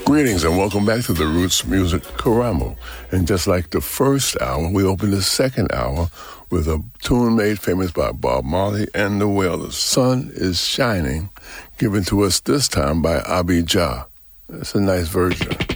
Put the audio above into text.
Greetings and welcome back to the Roots Music Karamu. And just like the first hour, we open the second hour with a tune made famous by Bob Marley and the Wailers. Sun is Shining, given to us this time by Abijah. That's a nice version.